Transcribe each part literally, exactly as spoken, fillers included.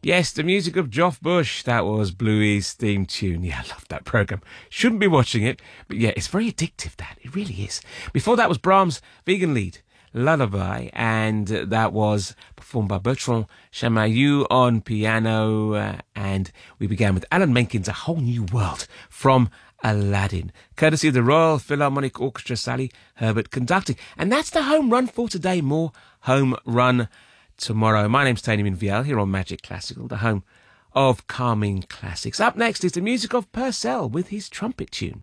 Yes, the music of Geoff Bush. That was Bluey's theme tune. Yeah, I love that programme. Shouldn't be watching it, but yeah, it's very addictive, that. It really is. Before that was Brahms' Vegan Lied, Lullaby, and that was performed by Bertrand Chamayou on piano, uh, and we began with Alan Menken's A Whole New World from Aladdin, courtesy of the Royal Philharmonic Orchestra, Sally Herbert conducting. And that's the home run for today. More home run tomorrow. My name's Tony Minviel here on Magic Classical, the home of calming classics. Up next is the music of Purcell with his trumpet tune.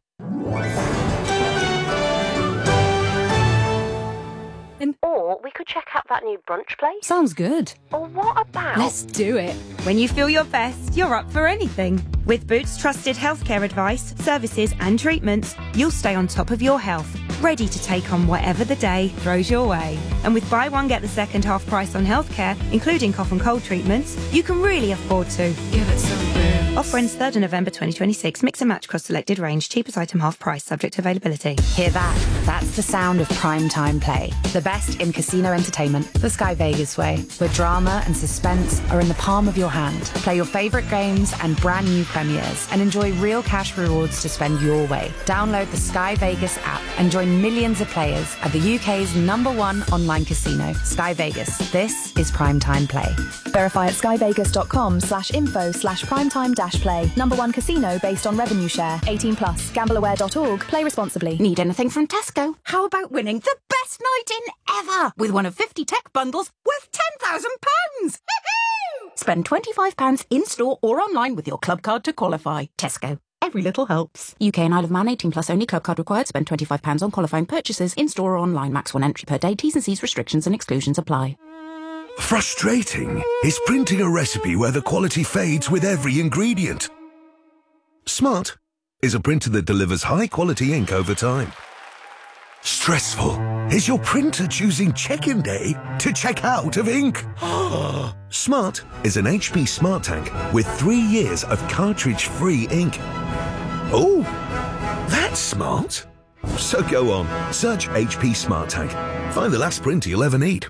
Or we could check out that new brunch place. Sounds good. Or what about... Let's do it. When you feel your best, you're up for anything. With Boots trusted healthcare advice, services and treatments, you'll stay on top of your health, ready to take on whatever the day throws your way. And with buy one, get the second half price on healthcare, including cough and cold treatments, you can really afford to. Give it some Boots. Offer ends third of November twenty twenty-six. Mix and match across selected range. Cheapest item half price, subject to availability. Hear that? That's the sound of prime time play. The best in casino entertainment, the Sky Vegas way, where drama and suspense are in the palm of your hand. Play your favourite games and brand new premieres and enjoy real cash rewards to spend your way. Download the Sky Vegas app and join millions of players at the U K's number one online casino, Sky Vegas. This is primetime play. Verify at skyvegas.com slash info slash primetime dash play. Number one casino based on revenue share. eighteen plus. Gambleaware dot org. Play responsibly. Need anything from Tesco? How about winning the best night in ever with one of fifty tech bundles worth ten thousand pounds? Spend twenty-five pounds in-store or online with your club card to qualify. Tesco. Every little helps. U K and Isle of Man, eighteen plus only. Club card required. Spend twenty-five pounds on qualifying purchases in-store or online. Max one entry per day. T's and C's, restrictions and exclusions apply. Frustrating is printing a recipe where the quality fades with every ingredient. Smart is a printer that delivers high-quality ink over time. Stressful is your printer choosing check-in day to check out of ink. Smart is an H P Smart Tank with three years of cartridge-free ink. Oh, that's smart. So go on, search H P Smart Tank. Find the last printer you'll ever need.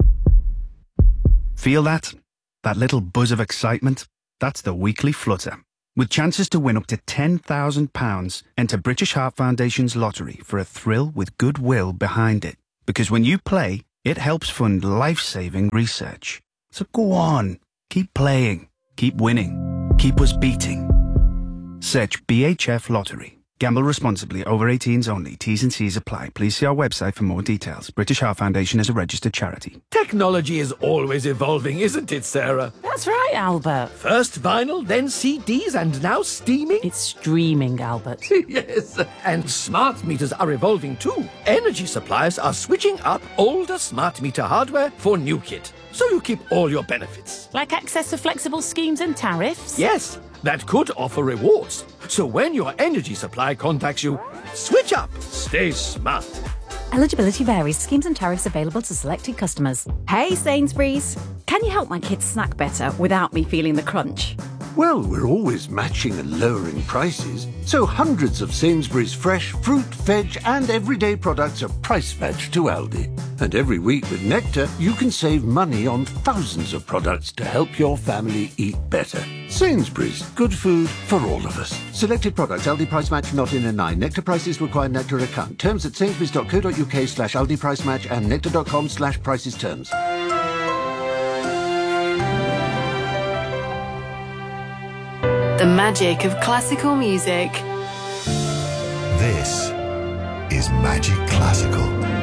Feel that? That little buzz of excitement? That's the weekly flutter. With chances to win up to ten thousand pounds, enter British Heart Foundation's lottery for a thrill with goodwill behind it. Because when you play, it helps fund life-saving research. So go on, keep playing, keep winning, keep us beating. Search B H F Lottery. Gamble responsibly. Over eighteens only. T's and C's apply. Please see our website for more details. British Heart Foundation is a registered charity. Technology is always evolving, isn't it, Sarah? That's right, Albert. First vinyl, then C Ds, and now streaming? It's streaming, Albert. Yes, and smart meters are evolving too. Energy suppliers are switching up older smart meter hardware for new kit, so you keep all your benefits. Like access to flexible schemes and tariffs? Yes, that could offer rewards. So when your energy supply contacts you, switch up. Stay smart. Eligibility varies. Schemes and tariffs available to selected customers. Hey, Sainsbury's. Can you help my kids snack better without me feeling the crunch? Well, we're always matching and lowering prices, so hundreds of Sainsbury's fresh fruit, veg and everyday products are price matched to Aldi. And every week with Nectar, you can save money on thousands of products to help your family eat better. Sainsbury's, good food for all of us. Selected products, Aldi price match not in a nine. Nectar prices require Nectar account. Terms at sainsbury's.co.uk slash Aldi price match and nectar.com slash prices terms. The magic of classical music. This is Magic Classical.